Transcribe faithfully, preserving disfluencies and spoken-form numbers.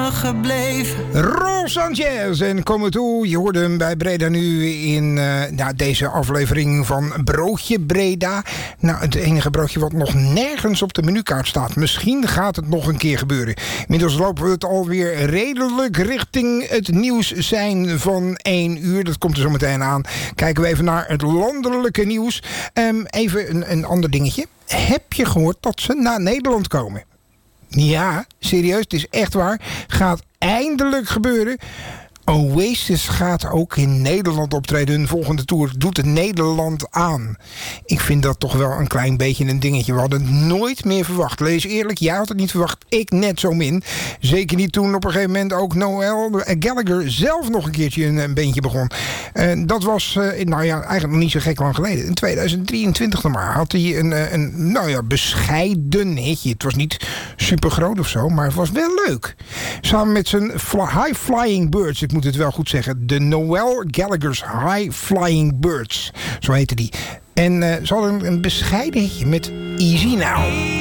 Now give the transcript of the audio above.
gebleven. Rol Sanchez en kom toe. Je hoorde hem bij Breda nu in uh, nou, deze aflevering van Broodje Breda. Nou, het enige broodje wat nog nergens op de menukaart staat. Misschien gaat het nog een keer gebeuren. Inmiddels lopen we het alweer redelijk richting het nieuws zijn van één uur. Dat komt er zo meteen aan. Kijken we even naar het landelijke nieuws. Um, even een, een ander dingetje. Heb je gehoord dat ze naar Nederland komen? Ja, serieus, het is echt waar. Gaat eindelijk gebeuren. Oasis gaat ook in Nederland optreden. Hun volgende tour doet het Nederland aan. Ik vind dat toch wel een klein beetje een dingetje. We hadden het nooit meer verwacht. Lees eerlijk, jij had het niet verwacht. Ik net zo min. Zeker niet toen op een gegeven moment ook Noel Gallagher zelf nog een keertje een, een beentje begon. Uh, dat was, uh, nou ja, eigenlijk nog niet zo gek lang geleden. In tweeduizend drieëntwintig nog maar had hij een, een, een nou ja, bescheiden hitje. Het was niet super groot of zo, maar het was wel leuk. Samen met zijn fly, High Flying Birds. Ik moet het wel goed zeggen. De Noel Gallagher's High Flying Birds. Zo heette die. En uh, ze hadden een bescheiden hitje met Easy Now.